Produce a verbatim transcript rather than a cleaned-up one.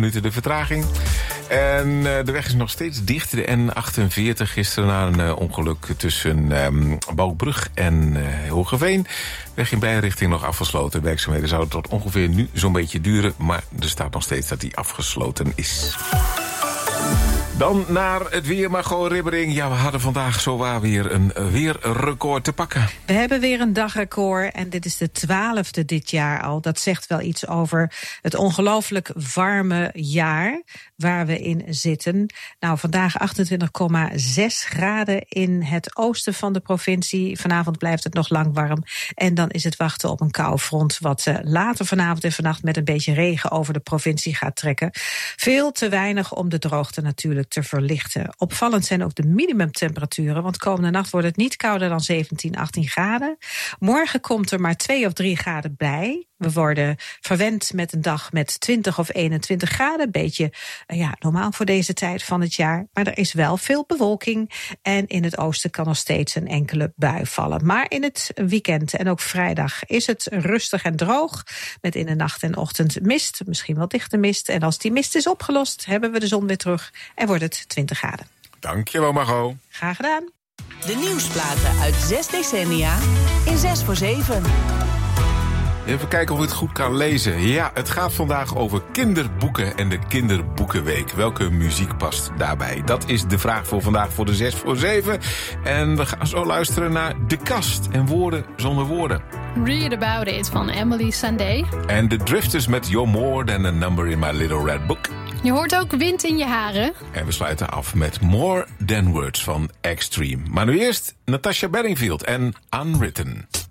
minuten de vertraging. En uh, de weg is nog steeds dicht. De N achtenveertig gisteren na een uh, ongeluk tussen um, Balkbrug en uh, Hogeveen. Weg in beide richtingen nog afgesloten. Werkzaamheden zouden tot ongeveer nu zo'n beetje duren. Maar er staat nog steeds dat die afgesloten is. Dan naar het weer, Margot Ribbering. Ja, we hadden vandaag zowaar weer een weerrecord te pakken. We hebben weer een dagrecord en dit is de twaalfde dit jaar al. Dat zegt wel iets over het ongelooflijk warme jaar waar we in zitten. Nou, vandaag achtentwintig komma zes graden in het oosten van de provincie. Vanavond blijft het nog lang warm. En dan is het wachten op een koufront wat uh, later vanavond en vannacht met een beetje regen over de provincie gaat trekken. Veel te weinig om de droogte natuurlijk te verlichten. Opvallend zijn ook de minimumtemperaturen, want komende nacht wordt het niet kouder dan zeventien, achttien graden. Morgen komt er maar twee of drie graden bij. We worden verwend met een dag met twintig of eenentwintig graden. Een beetje ja, normaal voor deze tijd van het jaar. Maar er is wel veel bewolking. En in het oosten kan nog steeds een enkele bui vallen. Maar in het weekend en ook vrijdag is het rustig en droog. Met in de nacht en ochtend mist. Misschien wel dichte mist. En als die mist is opgelost, hebben we de zon weer terug. En wordt het twintig graden. Dankjewel, Margot. Graag gedaan. De nieuwsplaten uit zes decennia in zes voor zeven. Even kijken of u het goed kan lezen. Ja, het gaat vandaag over kinderboeken en de kinderboekenweek. Welke muziek past daarbij? Dat is de vraag voor vandaag voor de zes voor zeven. En we gaan zo luisteren naar De Kast en Woorden zonder woorden. Read About It van Emily Sandé. En The Drifters met You're More Than a Number in My Little Red Book. Je hoort ook Wind in je haren. En we sluiten af met More Than Words van Extreme. Maar nu eerst Natasha Bedingfield en Unwritten.